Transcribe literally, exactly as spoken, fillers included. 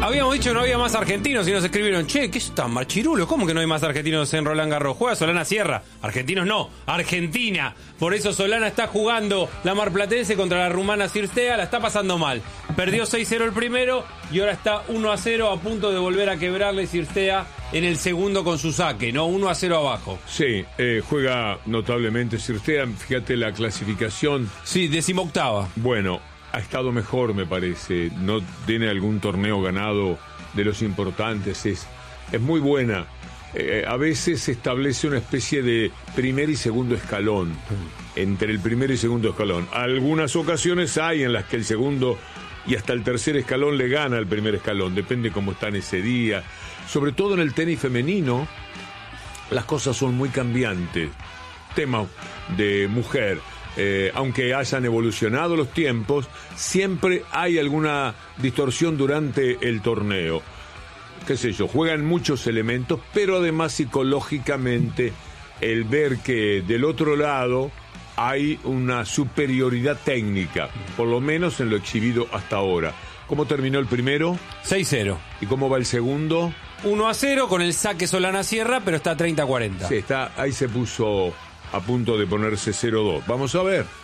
Habíamos dicho que no había más argentinos y nos escribieron, che, ¿qué están marchirulos? ¿Cómo que no hay más argentinos en Roland Garros? Juega Solana Sierra. Argentinos no, Argentina. Por eso Solana está jugando la marplatense contra la rumana Cirstea, la está pasando mal. Perdió seis cero el primero y ahora está uno a cero a punto de volver a quebrarle Cirstea en el segundo con su saque, ¿no? uno a cero abajo. Sí, eh, juega notablemente Cirstea, fíjate la clasificación. Sí, decimoctava. Bueno, ha estado mejor, me parece. No tiene algún torneo ganado de los importantes. Es, es muy buena. Eh, a veces se establece una especie de primer y segundo escalón. Entre el primer y segundo escalón. Algunas ocasiones hay en las que el segundo y hasta el tercer escalón le gana al primer escalón. Depende cómo están ese día. Sobre todo en el tenis femenino, las cosas son muy cambiantes. Tema de mujer. Eh, aunque hayan evolucionado los tiempos, siempre hay alguna distorsión durante el torneo. Qué sé yo, juegan muchos elementos, pero además psicológicamente el ver que del otro lado hay una superioridad técnica, por lo menos en lo exhibido hasta ahora. ¿Cómo terminó el primero? seis cero. ¿Y cómo va el segundo? uno a cero con el saque Solana Sierra, pero está treinta a cuarenta. Sí, está, ahí se puso a punto de ponerse cero dos. Vamos a ver.